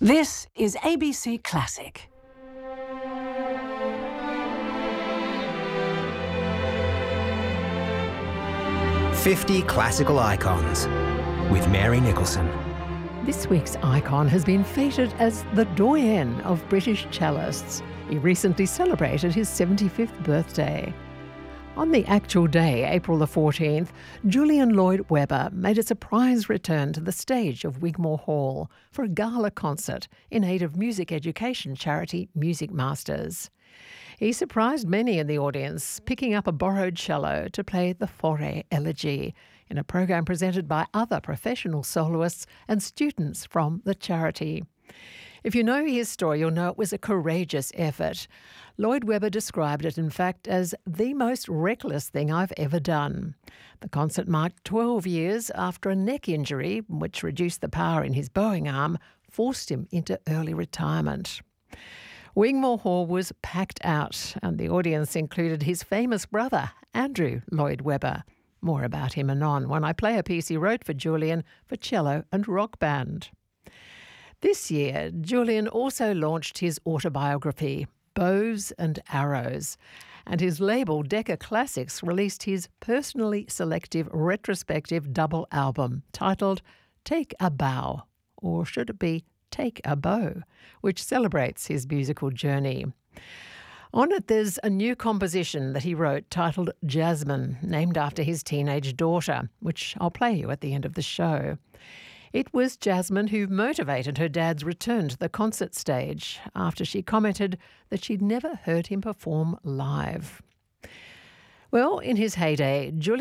This is ABC Classic. "50 Classical Icons" with Mary Nicholson. This week's icon has been feted as the doyen of British cellists. He recently celebrated his 75th birthday. On the actual day, April the 14th, Julian Lloyd Webber made a surprise return to the stage of Wigmore Hall for a gala concert in aid of music education charity Music Masters. He surprised many in the audience, picking up a borrowed cello to play the Fauré Elegy in a program presented by other professional soloists and students from the charity. If you know his story, you'll know it was a courageous effort. Lloyd Webber described it, in fact, as the most reckless thing I've ever done. The concert marked 12 years after a neck injury, which reduced the power in his bowing arm, forced him into early retirement. Wigmore Hall was packed out, and the audience included his famous brother, Andrew Lloyd Webber. More about him anon when I play a piece he wrote for Julian for cello and rock band. This year, Julian also launched his autobiography, Bows and Arrows, and his label Decca Classics released his personally selective retrospective double album titled Take a Bow, or should it be Take a Bow, which celebrates his musical journey. On it, there's a new composition that he wrote titled Jasmine, named after his teenage daughter, which I'll play you at the end of the show. It was Jasmine who motivated her dad's return to the concert stage after she commented that she'd never heard him perform live. Well, in his heyday, Julian